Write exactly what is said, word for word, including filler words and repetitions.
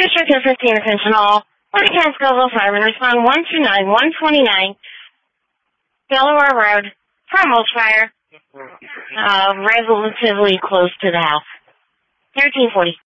District of fifteen, attention all. One Catskills firemen respond one two nine, one twenty-nine, Delaware Road, for a mulch fire, uh, relatively close to the house. thirteen forty.